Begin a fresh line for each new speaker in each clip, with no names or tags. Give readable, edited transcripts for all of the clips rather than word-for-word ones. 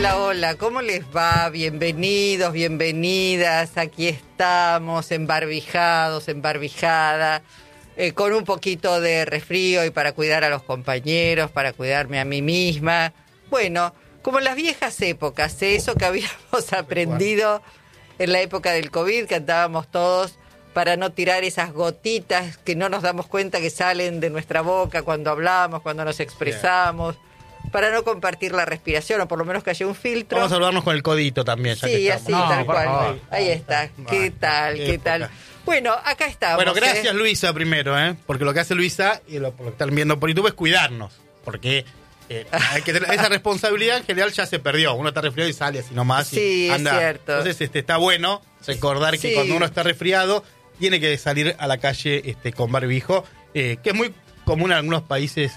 Hola, hola, ¿cómo les va? Bienvenidos, bienvenidas. Aquí estamos, embarbijados, embarbijada, con un poquito de resfrío y para cuidar a los compañeros, para cuidarme a mí misma. Bueno, como en las viejas épocas, eso que habíamos aprendido en la época del COVID, que andábamos todos para no tirar esas gotitas que no nos damos cuenta que salen de nuestra boca cuando hablamos, cuando nos expresamos. Para no compartir la respiración, o por lo menos que haya un filtro.
Vamos a saludarnos con el codito también. Ya
sí,
que
así,
estamos.
tal cual.
Favor.
Ahí está. ¿Qué tal? ¿Qué tal? Bueno, acá estamos.
Bueno, gracias Luisa primero, porque lo que hace Luisa, y por lo que están viendo por YouTube, es cuidarnos. Porque hay que tener esa responsabilidad en general ya se perdió. Uno está resfriado y sale así nomás.
Sí,
y anda.
es cierto.
Entonces está bueno recordar que cuando uno está resfriado, tiene que salir a la calle con barbijo, que es muy común en algunos países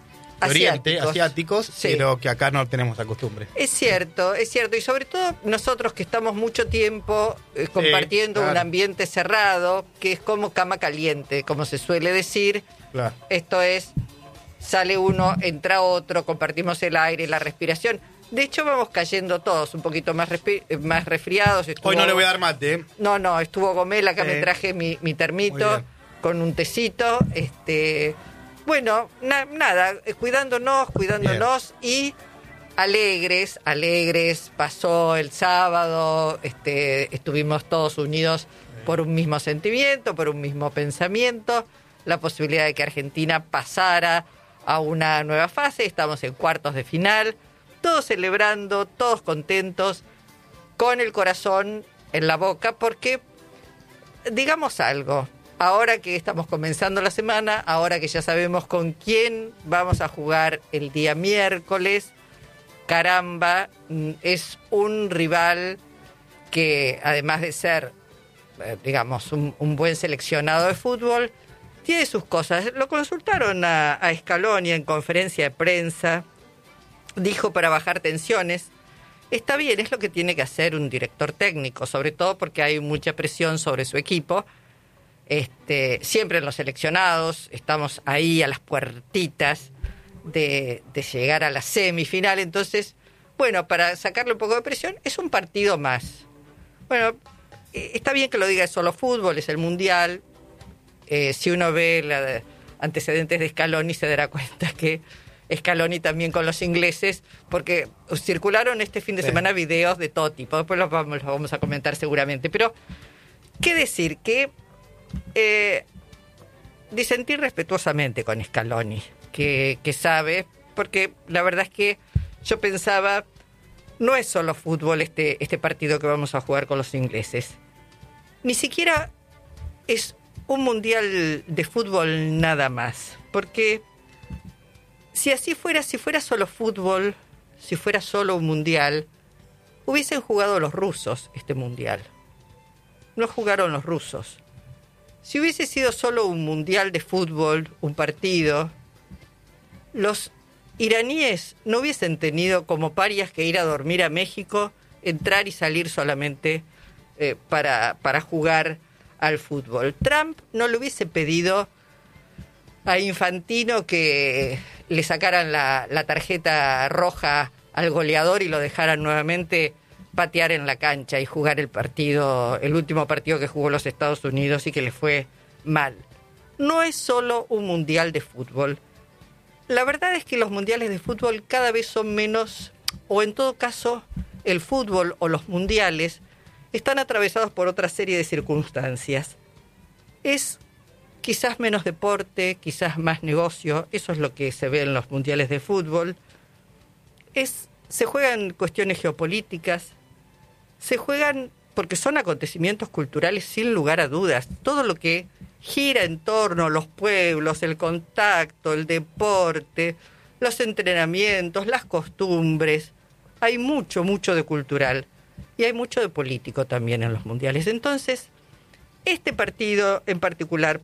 asiáticos,
sí.
Pero que acá no tenemos la costumbre.
Es cierto, y sobre todo nosotros que estamos mucho tiempo compartiendo un ambiente cerrado, que es como cama caliente, como se suele decir.
Claro.
Esto es, sale uno, entra otro, compartimos el aire, la respiración. De hecho, vamos cayendo todos un poquito más resfriados.
Hoy no le voy a dar mate.
No, estuvo Gomel, acá me traje mi termito con un tecito. Bueno, nada, cuidándonos y alegres. Pasó el sábado, estuvimos todos unidos por un mismo sentimiento, por un mismo pensamiento, la posibilidad de que Argentina pasara a una nueva fase. Estamos en cuartos de final, todos celebrando, todos contentos, con el corazón en la boca, porque, digamos algo, ahora que estamos comenzando la semana, ahora que ya sabemos con quién vamos a jugar el día miércoles, caramba, es un rival que, además de ser, digamos, un buen seleccionado de fútbol, tiene sus cosas. Lo consultaron a Scaloni en conferencia de prensa, dijo para bajar tensiones. Está bien, es lo que tiene que hacer un director técnico, sobre todo porque hay mucha presión sobre su equipo. Siempre en los seleccionados, estamos ahí a las puertitas de llegar a la semifinal. Entonces, bueno, para sacarle un poco de presión, es un partido más. Bueno, está bien que lo diga, es solo fútbol, es el Mundial. Si uno ve los antecedentes de Scaloni, se dará cuenta que Scaloni también con los ingleses, porque circularon este fin de semana videos de todo tipo, después los vamos a comentar seguramente. Pero, ¿qué decir? Que disentir respetuosamente con Scaloni, que sabe, porque la verdad es que yo pensaba, no es solo fútbol este partido que vamos a jugar con los ingleses, ni siquiera es un mundial de fútbol nada más, porque si así fuera, si fuera solo fútbol, si fuera solo un mundial, hubiesen jugado los rusos este mundial. No jugaron los rusos. Si hubiese sido solo un mundial de fútbol, un partido, los iraníes no hubiesen tenido como parias que ir a dormir a México, entrar y salir solamente para jugar al fútbol. Trump no le hubiese pedido a Infantino que le sacaran la tarjeta roja al goleador y lo dejaran nuevamente patear en la cancha y jugar el último partido que jugó los Estados Unidos y que le fue mal. No es solo un mundial de fútbol. La verdad es que los mundiales de fútbol cada vez son menos, o en todo caso, el fútbol o los mundiales están atravesados por otra serie de circunstancias. Es quizás menos deporte, quizás más negocio, eso es lo que se ve en los mundiales de fútbol. Se juegan cuestiones geopolíticas, se juegan porque son acontecimientos culturales sin lugar a dudas. Todo lo que gira en torno a los pueblos, el contacto, el deporte, los entrenamientos, las costumbres, hay mucho de cultural y hay mucho de político también en los mundiales. Entonces, este partido en particular,